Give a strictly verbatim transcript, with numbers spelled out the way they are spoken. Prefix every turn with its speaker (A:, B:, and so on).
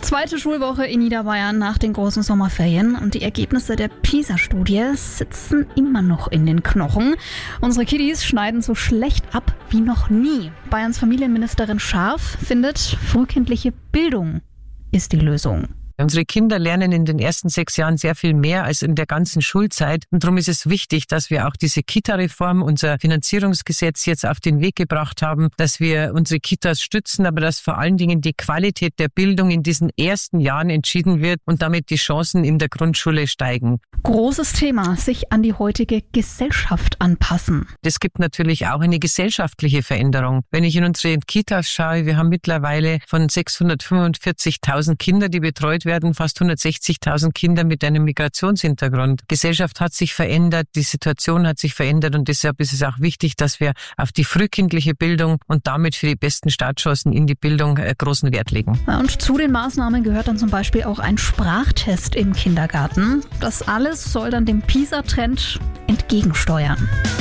A: Zweite Schulwoche in Niederbayern nach den großen Sommerferien und die Ergebnisse der PISA-Studie sitzen immer noch in den Knochen. Unsere Kiddies schneiden so schlecht ab wie noch nie. Bayerns Familienministerin Scharf findet, frühkindliche Bildung ist die Lösung.
B: Unsere Kinder lernen in den ersten sechs Jahren sehr viel mehr als in der ganzen Schulzeit. Und darum ist es wichtig, dass wir auch diese Kita-Reform, unser Finanzierungsgesetz jetzt auf den Weg gebracht haben, dass wir unsere Kitas stützen, aber dass vor allen Dingen die Qualität der Bildung in diesen ersten Jahren entschieden wird und damit die Chancen in der Grundschule steigen.
A: Großes Thema, sich an die heutige Gesellschaft anpassen.
B: Es gibt natürlich auch eine gesellschaftliche Veränderung. Wenn ich in unsere Kitas schaue, wir haben mittlerweile von sechshundertfünfundvierzigtausend Kinder, die betreut werden, fast hundertsechzigtausend Kinder mit einem Migrationshintergrund. Die Gesellschaft hat sich verändert, die Situation hat sich verändert und deshalb ist es auch wichtig, dass wir auf die frühkindliche Bildung und damit für die besten Startchancen in die Bildung großen Wert legen.
A: Und zu den Maßnahmen gehört dann zum Beispiel auch ein Sprachtest im Kindergarten. Das alles soll dann dem PISA-Trend entgegensteuern.